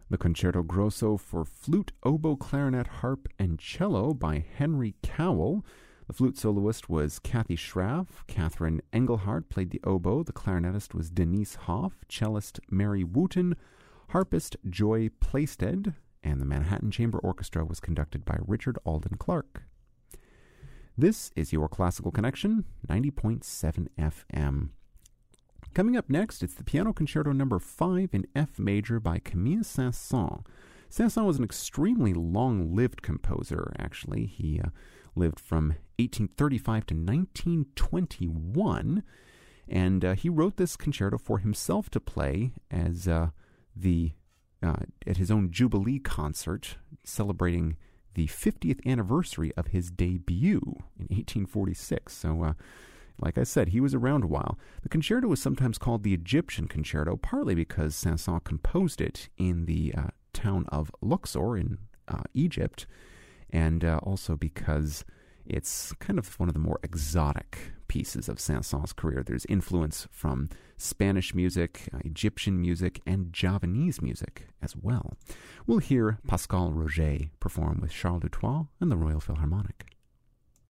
The Concerto Grosso for flute, oboe, clarinet, harp, and cello by Henry Cowell. The flute soloist was Kathy Schraff. Catherine Engelhardt played the oboe. The clarinetist was Denise Hoff. Cellist Mary Wooten. Harpist Joy Plaisted. And the Manhattan Chamber Orchestra was conducted by Richard Alden Clark. This is your Classical Connection, 90.7 FM. Coming up next, it's the Piano Concerto No. 5 in F major by Camille Saint-Saëns. Saint-Saëns was an extremely long-lived composer, actually. He lived from 1835 to 1921, and he wrote this concerto for himself to play as at his own Jubilee concert, celebrating the 50th anniversary of his debut in 1846. So, like I said, he was around a while. The concerto is sometimes called the Egyptian Concerto, partly because Saint-Saëns composed it in the town of Luxor in Egypt, and also because it's kind of one of the more exotic pieces of Saint-Saëns' career. There's influence from Spanish music, Egyptian music, and Javanese music as well. We'll hear Pascal Roget perform with Charles Dutoit and the Royal Philharmonic.